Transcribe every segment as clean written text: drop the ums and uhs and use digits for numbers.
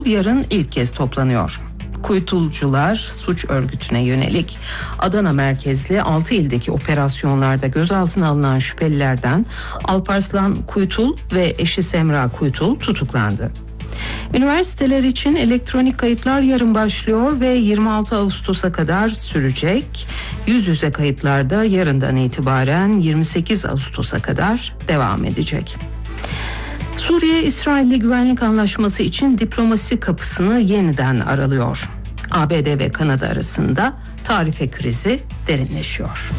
yarın ilk kez toplanıyor. Kuytulcular suç örgütüne yönelik Adana merkezli 6 ildeki operasyonlarda gözaltına alınan şüphelilerden Alparslan Kuytul ve eşi Semra Kuytul tutuklandı. Üniversiteler için elektronik kayıtlar yarın başlıyor ve 26 Ağustos'a kadar sürecek. Yüz yüze kayıtlarda yarından itibaren 28 Ağustos'a kadar devam edecek. Suriye, İsrail'le güvenlik anlaşması için diplomasi kapısını yeniden aralıyor. ABD ve Kanada arasında tarife krizi derinleşiyor.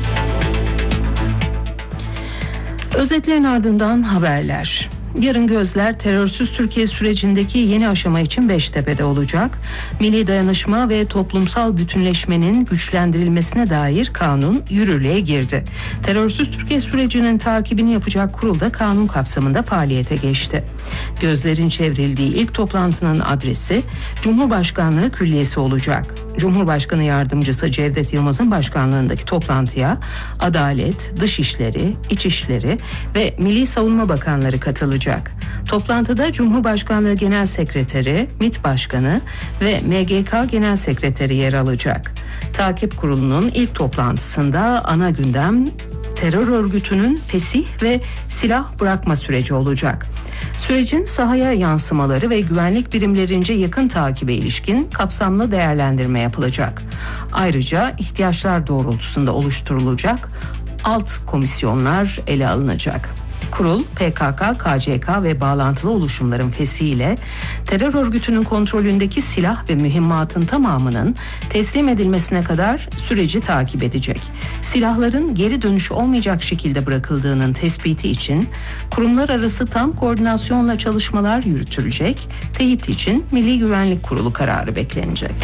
Özetlerin ardından haberler. Yarın gözler terörsüz Türkiye sürecindeki yeni aşama için Beştepe'de olacak. Milli dayanışma ve toplumsal bütünleşmenin güçlendirilmesine dair kanun yürürlüğe girdi. Terörsüz Türkiye sürecinin takibini yapacak kurul da kanun kapsamında faaliyete geçti. Gözlerin çevrildiği ilk toplantının adresi Cumhurbaşkanlığı Külliyesi olacak. Cumhurbaşkanı Yardımcısı Cevdet Yılmaz'ın başkanlığındaki toplantıya Adalet, Dışişleri, İçişleri ve Milli Savunma Bakanları katılacak. Toplantıda Cumhurbaşkanlığı Genel Sekreteri, MİT Başkanı ve MGK Genel Sekreteri yer alacak. Takip Kurulu'nun ilk toplantısında ana gündem terör örgütünün fesih ve silah bırakma süreci olacak. Sürecin sahaya yansımaları ve güvenlik birimlerince yakın takibe ilişkin kapsamlı değerlendirme yapılacak. Ayrıca ihtiyaçlar doğrultusunda oluşturulacak alt komisyonlar ele alınacak. Kurul, PKK, KCK ve bağlantılı oluşumların fesihiyle terör örgütünün kontrolündeki silah ve mühimmatın tamamının teslim edilmesine kadar süreci takip edecek. Silahların geri dönüşü olmayacak şekilde bırakıldığının tespiti için kurumlar arası tam koordinasyonla çalışmalar yürütülecek. Teyit için Milli Güvenlik Kurulu kararı beklenecek.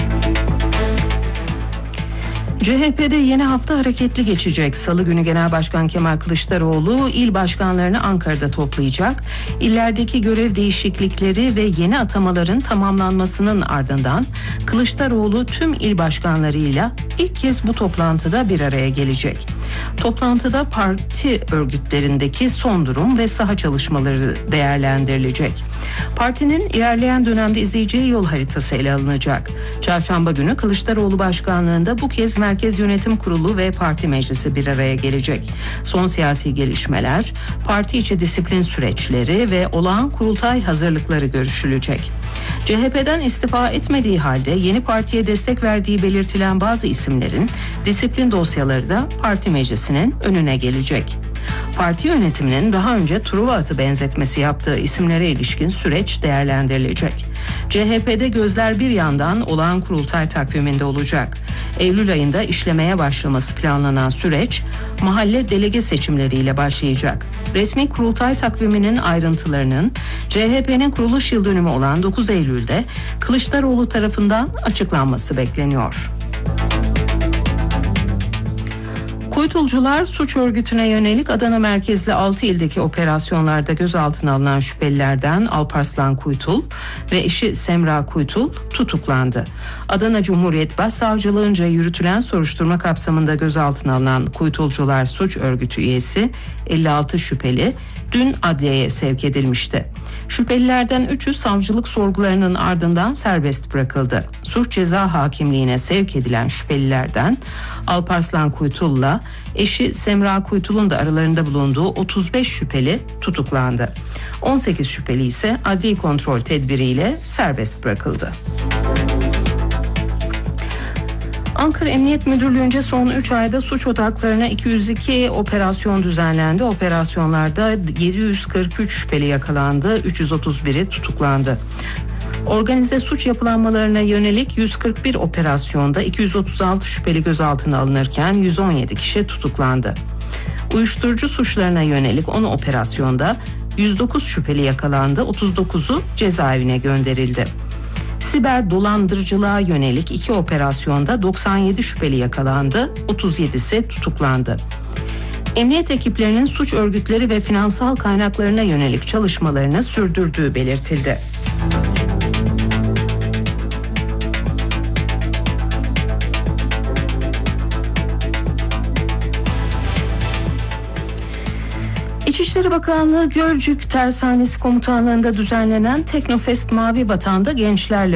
CHP'de yeni hafta hareketli geçecek. Salı günü Genel Başkan Kemal Kılıçdaroğlu il başkanlarını Ankara'da toplayacak. İllerdeki görev değişiklikleri ve yeni atamaların tamamlanmasının ardından Kılıçdaroğlu tüm il başkanlarıyla ilk kez bu toplantıda bir araya gelecek. Toplantıda parti örgütlerindeki son durum ve saha çalışmaları değerlendirilecek. Partinin ilerleyen dönemde izleyeceği yol haritası ele alınacak. Çarşamba günü Kılıçdaroğlu başkanlığında bu kez Merkez Yönetim Kurulu ve Parti Meclisi bir araya gelecek. Son siyasi gelişmeler, parti içi disiplin süreçleri ve olağan kurultay hazırlıkları görüşülecek. CHP'den istifa etmediği halde yeni partiye destek verdiği belirtilen bazı isimlerin disiplin dosyaları da parti meclisinin önüne gelecek. Parti yönetiminin daha önce Truva atı benzetmesi yaptığı isimlere ilişkin süreç değerlendirilecek. CHP'de gözler bir yandan olağan kurultay takviminde olacak. Eylül ayında işlemeye başlaması planlanan süreç mahalle delege seçimleriyle başlayacak. Resmi kurultay takviminin ayrıntılarının CHP'nin kuruluş yıl dönümü olan 9 Eylül'de Kılıçdaroğlu tarafından açıklanması bekleniyor. Kuytulcular suç örgütüne yönelik Adana merkezli 6 ildeki operasyonlarda gözaltına alınan şüphelilerden Alparslan Kuytul ve eşi Semra Kuytul tutuklandı. Adana Cumhuriyet Başsavcılığınca yürütülen soruşturma kapsamında gözaltına alınan Kuytulcular suç örgütü üyesi 56 şüpheli dün adliyeye sevk edilmişti. Şüphelilerden 3'ü savcılık sorgularının ardından serbest bırakıldı. Suç ceza hakimliğine sevk edilen şüphelilerden Alparslan Kuytul'la eşi Semra Kuytul'un da aralarında bulunduğu 35 şüpheli tutuklandı. 18 şüpheli ise adli kontrol tedbiriyle serbest bırakıldı. Ankara Emniyet Müdürlüğü'nce son 3 ayda suç odaklarına 202 operasyon düzenlendi. Operasyonlarda 743 şüpheli yakalandı, 331'i tutuklandı. Organize suç yapılanmalarına yönelik 141 operasyonda 236 şüpheli gözaltına alınırken 117 kişi tutuklandı. Uyuşturucu suçlarına yönelik 10 operasyonda 109 şüpheli yakalandı, 39'u cezaevine gönderildi. Siber dolandırıcılığa yönelik 2 operasyonda 97 şüpheli yakalandı, 37'si tutuklandı. Emniyet ekiplerinin suç örgütleri ve finansal kaynaklarına yönelik çalışmalarını sürdürdüğü belirtildi. İçişleri Bakanlığı Gölcük Tersanesi Komutanlığı'nda düzenlenen Teknofest Mavi Vatan'da gençlerle